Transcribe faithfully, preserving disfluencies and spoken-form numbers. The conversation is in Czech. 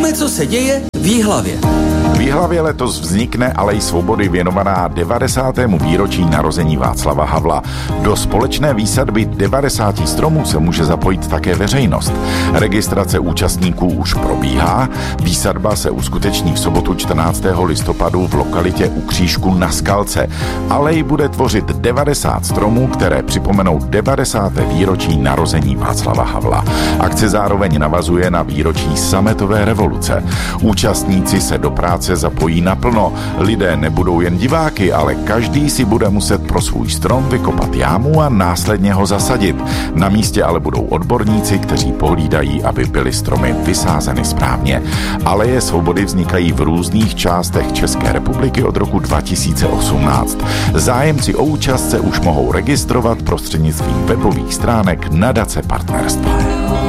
Víme, co se děje v Jihlavě. V Jihlavě letos vznikne Alej Svobody věnovaná devadesátému výročí narození Václava Havla. Do společné výsadby devadesáti stromů se může zapojit také veřejnost. Registrace účastníků už probíhá. Výsadba se uskuteční v sobotu čtrnáctého listopadu v lokalitě U Křížku na Skalce. Alej bude tvořit devadesát stromů, které připomenou devadesáté výročí narození Václava Havla. Akce zároveň navazuje na výročí sametové revoluce. Účastníci se do práce zapojí naplno. Lidé nebudou jen diváky, ale každý si bude muset pro svůj strom vykopat jámu a následně ho zasadit. Na místě ale budou odborníci, kteří pohlídají, aby byly stromy vysázeny správně. Aleje Svobody vznikají v různých částech České republiky od roku dva tisíce osmnáct. Zájemci o účast se už mohou registrovat prostřednictvím webových stránek Nadace partnerství.